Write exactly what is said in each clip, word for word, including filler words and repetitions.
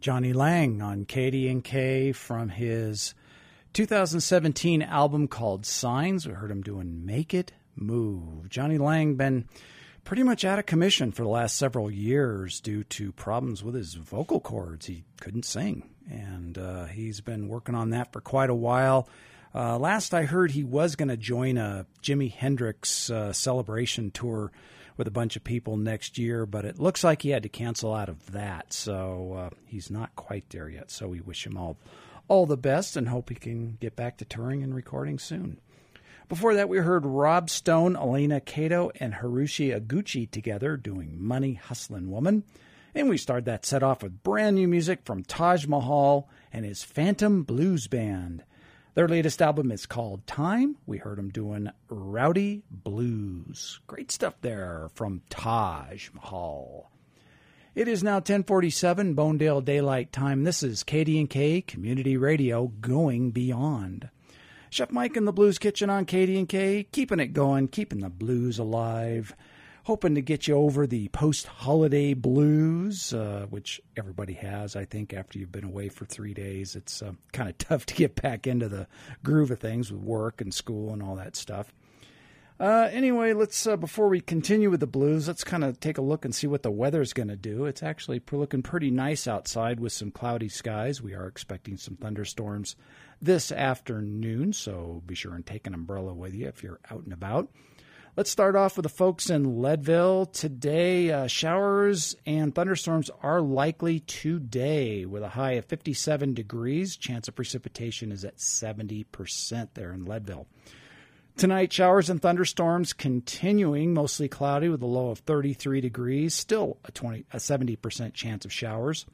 Johnny Lang on K D and K from his two thousand seventeen album called Signs. We heard him doing Make It Move. Johnny Lang been pretty much out of commission for the last several years due to problems with his vocal cords. He couldn't sing, and uh, he's been working on that for quite a while. Uh, last I heard, he was going to join a Jimi Hendrix uh, celebration tour with a bunch of people next year, but it looks like he had to cancel out of that, so uh, he's not quite there yet. So we wish him all all the best and hope he can get back to touring and recording soon. Before that, we heard Rob Stone, Elena Cato, and Harushi Aguchi together doing Money Hustlin' Woman. And we started that set off with brand new music from Taj Mahal and his Phantom Blues Band. Their latest album is called Time. We heard them doing Rowdy Blues. Great stuff there from Taj Mahal. It is now ten forty-seven, Bonedale Daylight Time. This is K D and K Community Radio, going beyond. Chef Mike in the Blues Kitchen on K D and K, keeping it going, keeping the blues alive. Hoping to get you over the post-holiday blues, uh, which everybody has, I think, after you've been away for three days. It's uh, kind of tough to get back into the groove of things with work and school and all that stuff. Uh, anyway, let's uh, before we continue with the blues, let's kind of take a look and see what the weather's going to do. It's actually looking pretty nice outside with some cloudy skies. We are expecting some thunderstorms this afternoon, so be sure and take an umbrella with you if you're out and about. Let's start off with the folks in Leadville. Today, uh, showers and thunderstorms are likely today with a high of fifty-seven degrees. Chance of precipitation is at seventy percent there in Leadville. Tonight, showers and thunderstorms continuing, mostly cloudy with a low of thirty-three degrees, still a, twenty, a seventy percent chance of showers.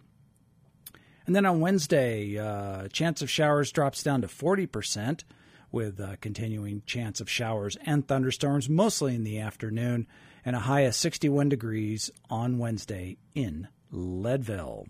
And then on Wednesday, uh, chance of showers drops down to forty percent with a continuing chance of showers and thunderstorms, mostly in the afternoon, and a high of sixty-one degrees on Wednesday in Leadville.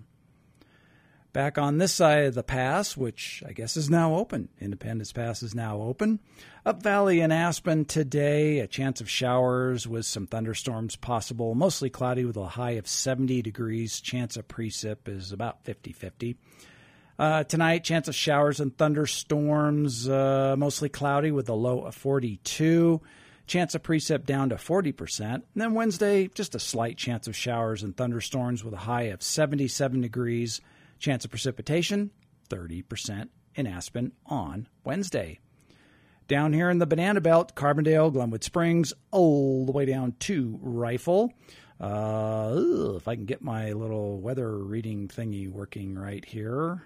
Back on this side of the pass, which I guess is now open. Independence Pass is now open. Up Valley in Aspen today, a chance of showers with some thunderstorms possible. Mostly cloudy with a high of seventy degrees. Chance of precip is about fifty-fifty. Uh, tonight, chance of showers and thunderstorms, uh, mostly cloudy with a low of forty-two. Chance of precip down to forty percent. And then Wednesday, just a slight chance of showers and thunderstorms with a high of seventy-seven degrees. Chance of precipitation, thirty percent in Aspen on Wednesday. Down here in the Banana Belt, Carbondale, Glenwood Springs, all the way down to Rifle. Uh, ugh, if I can get my little weather reading thingy working right here.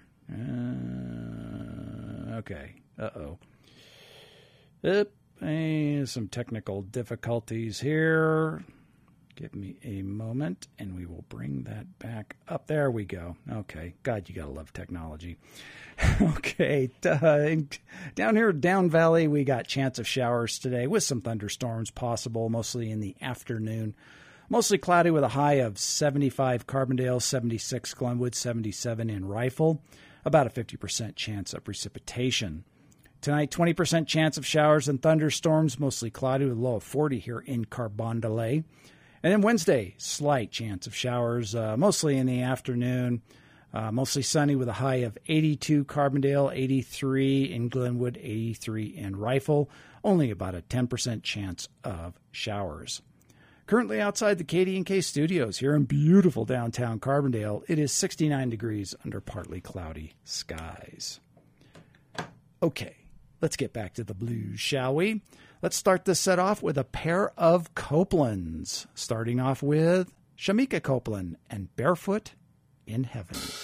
Uh, okay. Uh-oh. Yep. Eh, some technical difficulties here. Give me a moment, and we will bring that back up. There we go. Okay. God, you got to love technology. Okay. Uh, down here, Down Valley, we got chance of showers today with some thunderstorms possible, mostly in the afternoon. Mostly cloudy with a high of seventy-five Carbondale, seventy-six Glenwood, seventy-seven in Rifle. About a fifty percent chance of precipitation. Tonight, twenty percent chance of showers and thunderstorms, mostly cloudy with a low of forty here in Carbondale. And then Wednesday, slight chance of showers, uh, mostly in the afternoon. Uh, mostly sunny with a high of eighty-two Carbondale, eighty-three in Glenwood, eighty-three in Rifle. Only about a ten percent chance of showers. Currently outside the K D and K studios here in beautiful downtown Carbondale, it is sixty-nine degrees under partly cloudy skies. Okay, let's get back to the blues, shall we? Let's start this set off with a pair of Copelands, starting off with Shamika Copeland and Barefoot in Heaven.